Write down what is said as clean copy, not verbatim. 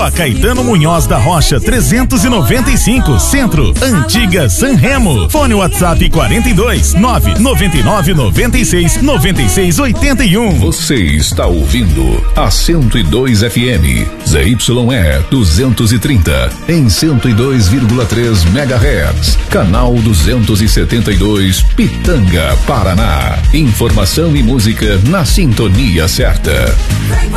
Rua Caetano Munhoz da Rocha 395, Centro, Antiga Sanremo. Fone WhatsApp 42 999 96 96 81. Você está ouvindo a 102 FM, ZYE 230 em 102,3 MHz, canal 272, Pitanga, Paraná. Informação e música na sintonia certa.